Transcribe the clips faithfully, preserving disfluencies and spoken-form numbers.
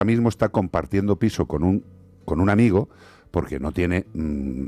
mismo está compartiendo piso con un, con un amigo porque no tiene mmm,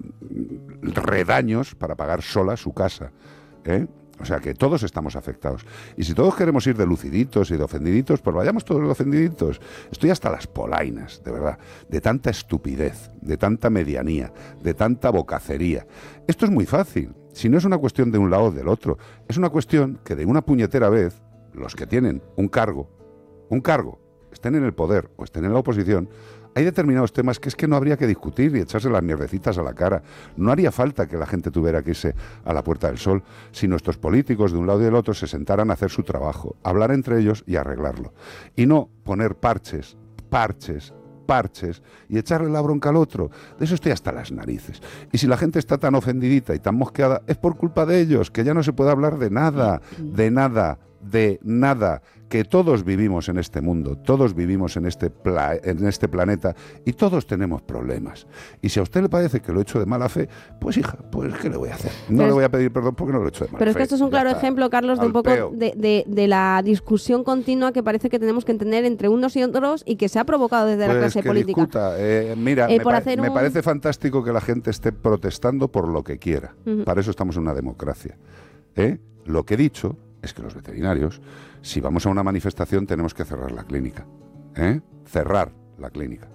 redaños para pagar sola su casa, ¿eh? O sea que todos estamos afectados. Y si todos queremos ir de luciditos y de ofendiditos, pues vayamos todos de ofendiditos. Estoy hasta las polainas, de verdad, de tanta estupidez, de tanta medianía, de tanta bocacería. Esto es muy fácil. Si no es una cuestión de un lado o del otro, es una cuestión que de una puñetera vez, los que tienen un cargo, un cargo, estén en el poder o estén en la oposición, hay determinados temas que es que no habría que discutir y echarse las mierdecitas a la cara. No haría falta que la gente tuviera que irse a la Puerta del Sol si nuestros políticos de un lado y del otro se sentaran a hacer su trabajo, hablar entre ellos y arreglarlo. Y no poner parches, parches, parches y echarle la bronca al otro. De eso estoy hasta las narices. Y si la gente está tan ofendidita y tan mosqueada, es por culpa de ellos, que ya no se puede hablar de nada, de nada, de nada. Que todos vivimos en este mundo, todos vivimos en este, pla- en este planeta y todos tenemos problemas. Y si a usted le parece que lo he hecho de mala fe, pues hija, pues ¿qué le voy a hacer? No pero le es, voy a pedir perdón porque no lo he hecho de mala fe. Pero es que esto es un claro ejemplo, Carlos, de un poco de, de, de la discusión continua que parece que tenemos que tener entre unos y otros y que se ha provocado desde pues la clase que política. Discuta. Eh, mira, eh, me, por pa- hacer me un... parece fantástico que la gente esté protestando por lo que quiera. Uh-huh. Para eso estamos en una democracia. ¿Eh? Lo que he dicho es que los veterinarios, si vamos a una manifestación, tenemos que cerrar la clínica. ¿Eh? Cerrar la clínica.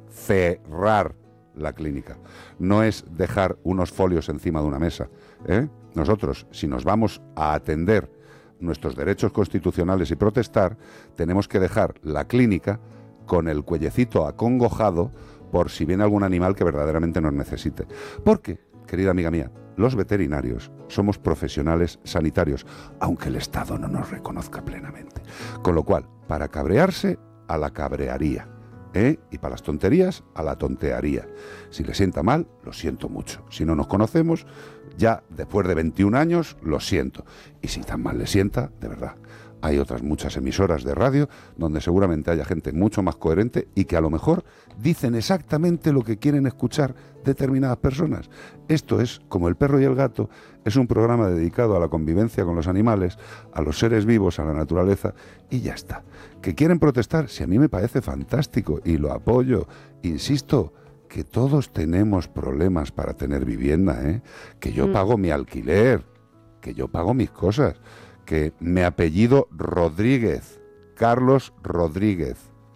Cerrar la clínica. No es dejar unos folios encima de una mesa. ¿Eh? Nosotros, si nos vamos a atender nuestros derechos constitucionales y protestar, tenemos que dejar la clínica con el cuellecito acongojado por si viene algún animal que verdaderamente nos necesite. Porque, querida amiga mía, los veterinarios somos profesionales sanitarios, aunque el Estado no nos reconozca plenamente. Con lo cual, para cabrearse, a la cabrearía, ¿eh? Y para las tonterías, a la tontearía. Si le sienta mal, lo siento mucho. Si no nos conocemos, ya después de veintiún años, lo siento. Y si tan mal le sienta, de verdad, hay otras muchas emisoras de radio donde seguramente haya gente mucho más coherente y que a lo mejor dicen exactamente lo que quieren escuchar determinadas personas. Esto es, como El perro y el gato, es un programa dedicado a la convivencia con los animales, a los seres vivos, a la naturaleza, y ya está. ¿Que quieren protestar? Si a mí me parece fantástico y lo apoyo, insisto, que todos tenemos problemas para tener vivienda, ¿eh? Que yo mm. pago mi alquiler, que yo pago mis cosas, que me apellido Rodríguez, Carlos Rodríguez.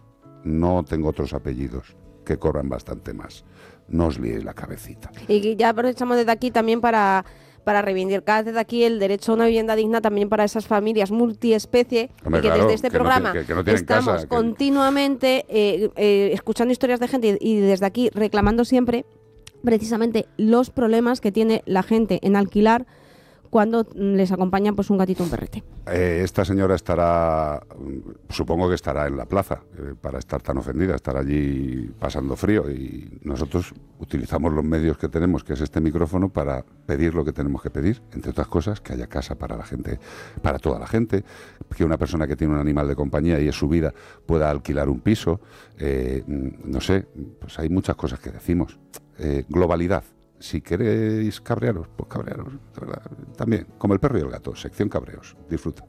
No tengo otros apellidos que cobran bastante más. No os liéis la cabecita. Y ya aprovechamos desde aquí también para, para reivindicar desde aquí el derecho a una vivienda digna también para esas familias multiespecie. Hombre, y que claro, desde este que programa no, que, que no estamos casa, continuamente eh, eh, escuchando historias de gente y desde aquí reclamando siempre precisamente los problemas que tiene la gente en alquilar cuando les acompaña pues un gatito o un perrete. Eh, esta señora estará, supongo que estará en la plaza, eh, para estar tan ofendida, estará allí pasando frío, y nosotros utilizamos los medios que tenemos, que es este micrófono, para pedir lo que tenemos que pedir, entre otras cosas, que haya casa para la gente, para toda la gente, que una persona que tiene un animal de compañía y es su vida pueda alquilar un piso, eh, no sé, pues hay muchas cosas que decimos. Eh, globalidad. Si queréis cabrearos, pues cabrearos, de verdad. También, como El perro y el gato, sección cabreos. Disfruta.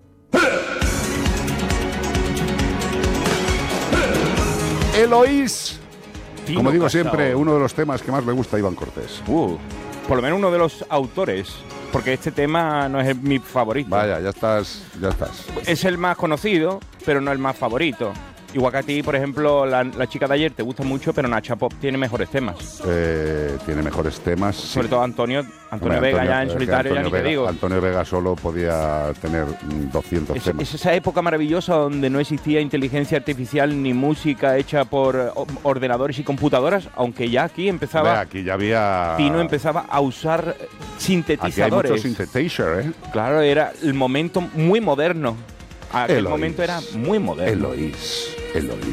Eloís. Tino Como digo Casao. siempre, uno de los temas que más le gusta a Iván Cortés. Uh, por lo menos uno de los autores, porque este tema no es el- mi favorito. Vaya, ya estás, ya estás. Es el más conocido, pero no el más favorito. Igual que a ti, por ejemplo, la, la chica de ayer te gusta mucho, pero Nacha Pop tiene mejores temas. Eh, tiene mejores temas. Sobre sí. todo Antonio, Antonio Hombre, Vega Antonio- ya en eh, solitario, ya Antonio ni te Vega, digo. Antonio Vega solo podía tener mm, doscientos Es, temas. es esa época maravillosa donde no existía inteligencia artificial ni música hecha por eh, o- ordenadores y computadoras, aunque ya aquí empezaba, Hombre, aquí ya había... Tino empezaba a usar Aquí hay sintetizadores. mucho synthesizer, ¿eh? Claro, era el momento muy moderno. Aquel Eloís. momento era muy moderno. Eloís, Eloís.